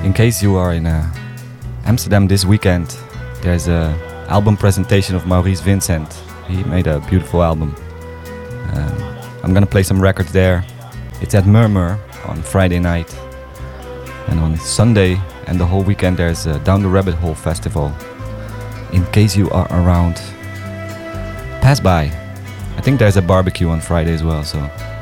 In case you are in Amsterdam this weekend, there's a album presentation of Maurice Vincent. He made a beautiful album. I'm gonna play some records there. It's at Murmur on Friday night. And on Sunday and the whole weekend there's a Down the Rabbit Hole Festival. In case you are around, pass by. I think there's a barbecue on Friday as well, so